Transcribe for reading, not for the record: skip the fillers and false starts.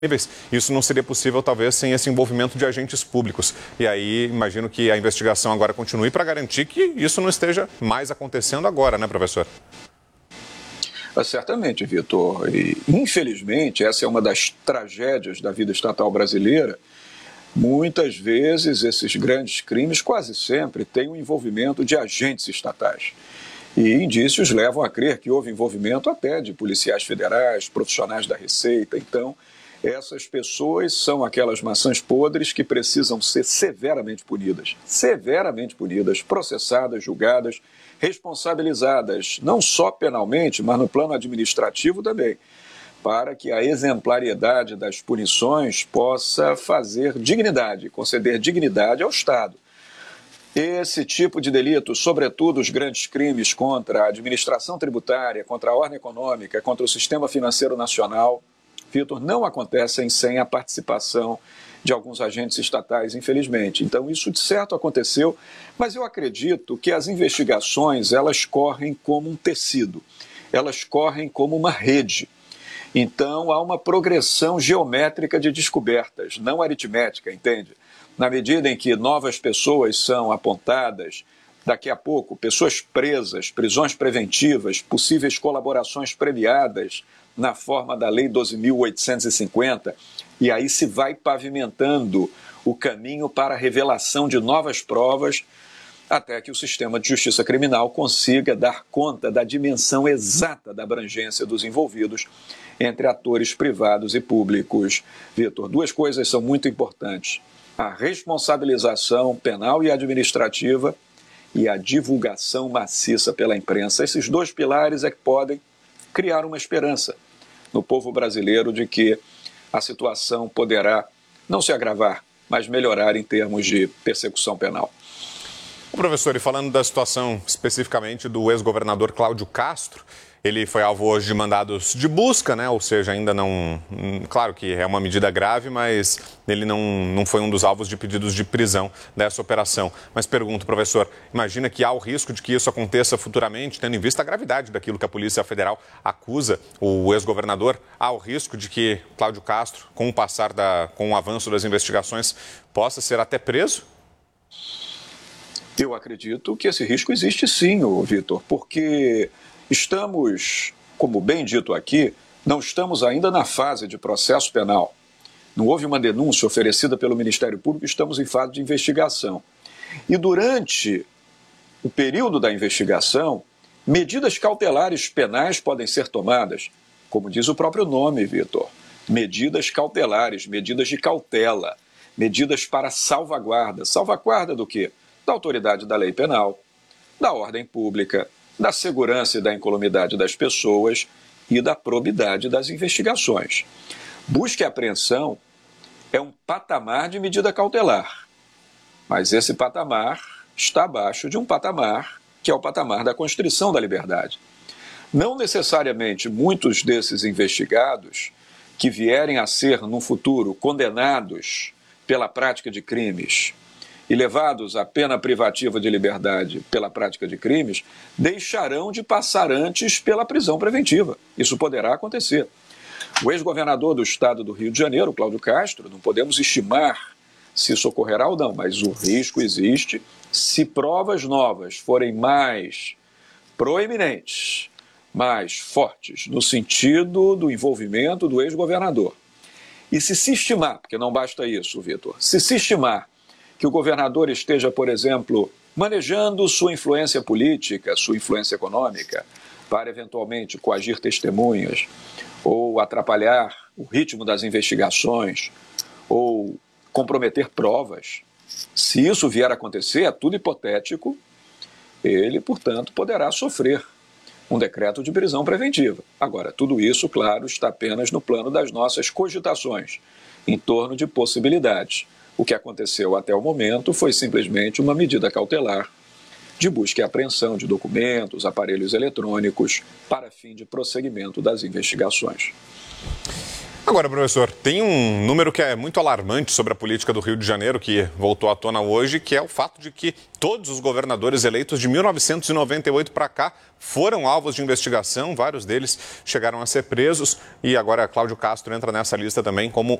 Isso não seria possível, talvez, sem esse envolvimento de agentes públicos. E aí, imagino que a investigação agora continue para garantir que isso não esteja mais acontecendo agora, né, professor? Certamente, Vitor. E, infelizmente, essa é uma das tragédias da vida estatal brasileira. Muitas vezes, esses grandes crimes, quase sempre, têm o envolvimento de agentes estatais. E indícios levam a crer que houve envolvimento até de policiais federais, profissionais da Receita. Então, essas pessoas são aquelas maçãs podres que precisam ser severamente punidas, processadas, julgadas, responsabilizadas, não só penalmente, mas no plano administrativo também, para que a exemplariedade das punições possa fazer dignidade, conceder dignidade ao Estado. Esse tipo de delito, sobretudo os grandes crimes contra a administração tributária, contra a ordem econômica, contra o sistema financeiro nacional, Vitor, não acontecem sem a participação de alguns agentes estatais, infelizmente. Então, isso de certo aconteceu, mas eu acredito que as investigações, elas correm como um tecido, elas correm como uma rede. Então, há uma progressão geométrica de descobertas, não aritmética, entende? Na medida em que novas pessoas são apontadas, daqui a pouco, pessoas presas, prisões preventivas, possíveis colaborações premiadas na forma da Lei 12.850, e aí se vai pavimentando o caminho para a revelação de novas provas, até que o sistema de justiça criminal consiga dar conta da dimensão exata da abrangência dos envolvidos entre atores privados e públicos. Vitor, duas coisas são muito importantes: a responsabilização penal e administrativa e a divulgação maciça pela imprensa. Esses dois pilares é que podem criar uma esperança no povo brasileiro de que a situação poderá não se agravar, mas melhorar em termos de persecução penal. O professor, e falando da situação especificamente do ex-governador Cláudio Castro, ele foi alvo hoje de mandados de busca, né? Ou seja, ainda não... Claro que é uma medida grave, mas ele não foi um dos alvos de pedidos de prisão dessa operação. Mas pergunto, professor, imagina que há o risco de que isso aconteça futuramente, tendo em vista a gravidade daquilo que a Polícia Federal acusa o ex-governador? Há o risco de que Cláudio Castro, com o avanço das investigações, possa ser até preso? Eu acredito que esse risco existe sim, Vitor, porque estamos, como bem dito aqui, não estamos ainda na fase de processo penal. Não houve uma denúncia oferecida pelo Ministério Público, estamos em fase de investigação. E durante o período da investigação, medidas cautelares penais podem ser tomadas, como diz o próprio nome, Vitor. Medidas cautelares, medidas de cautela, medidas para salvaguarda. Salvaguarda do quê? Da autoridade da lei penal, da ordem pública, da segurança e da incolumidade das pessoas e da probidade das investigações. Busca e apreensão é um patamar de medida cautelar, mas esse patamar está abaixo de um patamar que é o patamar da constrição da liberdade. Não necessariamente muitos desses investigados que vierem a ser, no futuro, condenados pela prática de crimes e levados à pena privativa de liberdade pela prática de crimes, deixarão de passar antes pela prisão preventiva. Isso poderá acontecer. O ex-governador do estado do Rio de Janeiro, Cláudio Castro, não podemos estimar se isso ocorrerá ou não, mas o risco existe se provas novas forem mais proeminentes, mais fortes, no sentido do envolvimento do ex-governador. E se estimar, porque não basta isso, Vitor, se estimar que o governador esteja, por exemplo, manejando sua influência política, sua influência econômica, para eventualmente coagir testemunhas, ou atrapalhar o ritmo das investigações, ou comprometer provas. Se isso vier a acontecer, é tudo hipotético, ele, portanto, poderá sofrer um decreto de prisão preventiva. Agora, tudo isso, claro, está apenas no plano das nossas cogitações, em torno de possibilidades. O que aconteceu até o momento foi simplesmente uma medida cautelar de busca e apreensão de documentos, aparelhos eletrônicos, para fim de prosseguimento das investigações. Agora, professor, tem um número que é muito alarmante sobre a política do Rio de Janeiro, que voltou à tona hoje, que é o fato de que todos os governadores eleitos de 1998 para cá foram alvos de investigação, vários deles chegaram a ser presos e agora Cláudio Castro entra nessa lista também como